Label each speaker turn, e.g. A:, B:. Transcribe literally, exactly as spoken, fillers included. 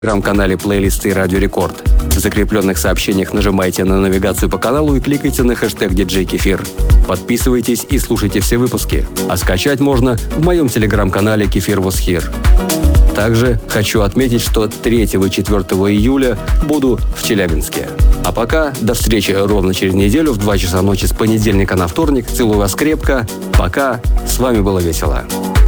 A: телеграм-канале плейлисты «Радио Рекорд». В закрепленных сообщениях нажимайте на навигацию по каналу и кликайте на хэштег «Диджей Кефир». Подписывайтесь и слушайте все выпуски. А скачать можно в моем телеграм-канале «Кефир was here». Также хочу отметить, что третьего и четвёртого июля буду в Челябинске. А пока до встречи ровно через неделю в два часа ночи с понедельника на вторник. Целую вас крепко. Пока. С вами было весело.